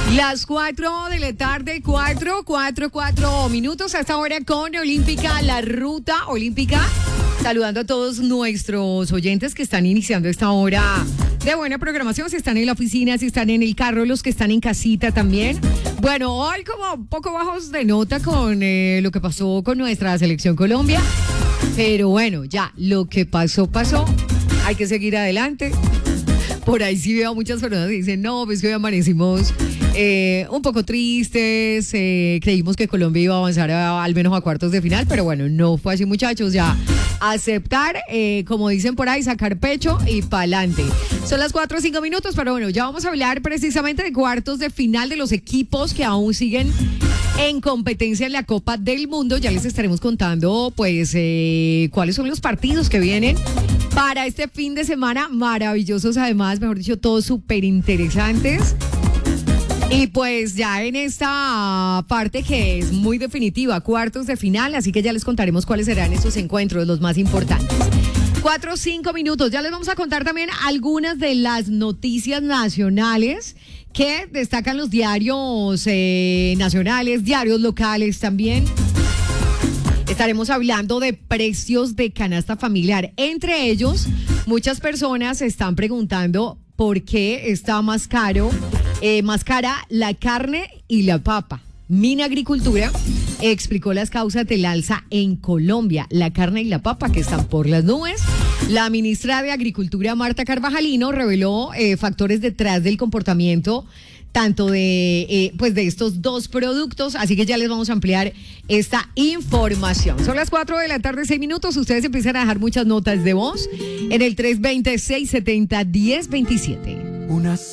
Las 4 de la tarde, 4 minutos hasta ahora con Olímpica, la ruta olímpica. Saludando a todos nuestros oyentes que están iniciando esta hora de buena programación. Si están en la oficina, si están en el carro, los que están en casita también. Bueno, hoy como un poco bajos de nota con lo que pasó con nuestra selección Colombia. Pero bueno, ya, lo que pasó. Hay que seguir adelante. Por ahí sí veo a muchas personas que dicen, no, pues que hoy amanecimos un poco tristes, creímos que Colombia iba a avanzar al menos a cuartos de final, pero bueno, no fue así, muchachos, ya aceptar, como dicen por ahí, sacar pecho y pa'lante. Son las 4:05 minutos, pero bueno, ya vamos a hablar precisamente de cuartos de final de los equipos que aún siguen en competencia en la Copa del Mundo. Ya les estaremos contando, pues, cuáles son los partidos que vienen para este fin de semana, maravillosos además, mejor dicho, todos súper interesantes. Y pues ya en esta parte que es muy definitiva, cuartos de final, así que ya les contaremos cuáles serán esos encuentros, los más importantes. 4:05 minutos, ya les vamos a contar también algunas de las noticias nacionales que destacan los diarios nacionales, diarios locales también. Estaremos hablando de precios de canasta familiar. Entre ellos, muchas personas se están preguntando por qué está más cara la carne y la papa. Minagricultura explicó las causas del alza en Colombia. La carne y la papa que están por las nubes. La ministra de Agricultura, Marta Carvajalino, reveló factores detrás del comportamiento tanto de estos dos productos, así que ya les vamos a ampliar esta información. Son las 4 de la tarde, 6 minutos. Ustedes empiezan a dejar muchas notas de voz en el 320-670-1027.